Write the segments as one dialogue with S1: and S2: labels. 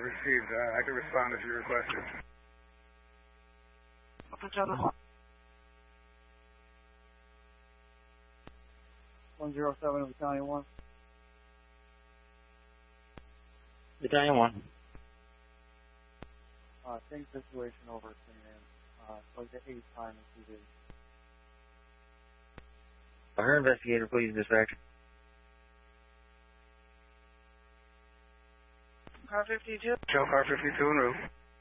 S1: Received. I can respond if you requested.
S2: What's the other 107 Battalion 1.
S3: Battalion 1.
S2: Same situation over at like the 8th time in 2 days.
S3: Her investigator, please, dispatch.
S4: Car 52.
S1: Show car 52 en route.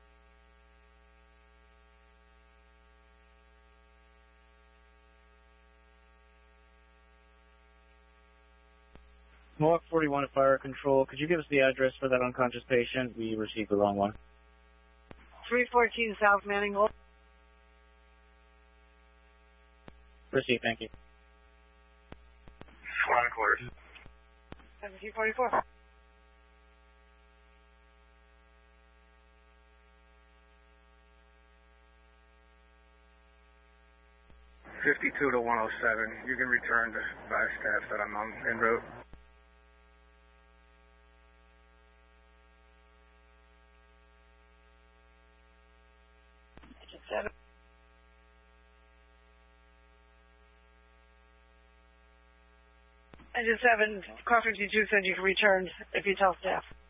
S3: Mohawk 41 at fire control. Could you give us the address for that unconscious patient? We received the wrong one.
S4: 314 South Manning.
S3: Proceed, thank you.
S1: Squad quarters.
S4: 1744.
S1: '52 to 107. You can return to by staff that I'm on en route.
S4: Engine 7, car 52 said you can return if you tell staff.